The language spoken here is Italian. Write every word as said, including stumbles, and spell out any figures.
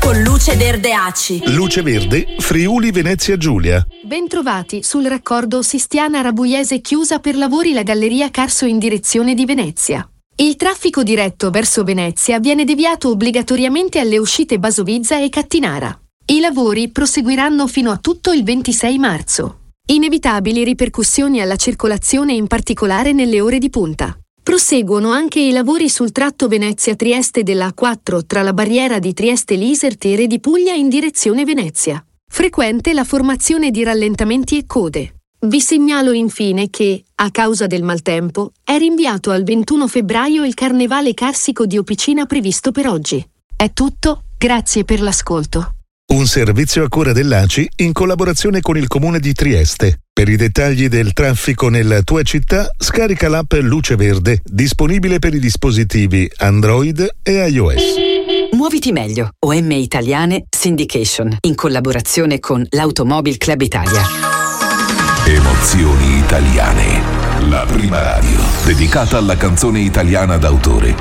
con Luce Verde ACI. Luce Verde, Friuli Venezia Giulia. Bentrovati sul raccordo Sistiana Rabuiese chiusa per lavori la galleria Carso in direzione di Venezia. Il traffico diretto verso Venezia viene deviato obbligatoriamente alle uscite Basovizza e Cattinara. I lavori proseguiranno fino a tutto il ventisei marzo. Inevitabili ripercussioni alla circolazione, in particolare nelle ore di punta. Proseguono anche i lavori sul tratto Venezia-Trieste della A quattro tra la barriera di Trieste-Liserte e Re di Puglia in direzione Venezia. Frequente la formazione di rallentamenti e code. Vi segnalo infine che, a causa del maltempo, è rinviato al ventuno febbraio il Carnevale Carsico di Opicina previsto per oggi. È tutto, grazie per l'ascolto. Un servizio a cura dell'A C I in collaborazione con il Comune di Trieste. Per i dettagli del traffico nella tua città, scarica l'app Luce Verde, disponibile per i dispositivi Android e iOS. Muoviti meglio. O M Italiane Syndication, in collaborazione con l'Automobile Club Italia. Emozioni italiane. La prima radio dedicata alla canzone italiana d'autore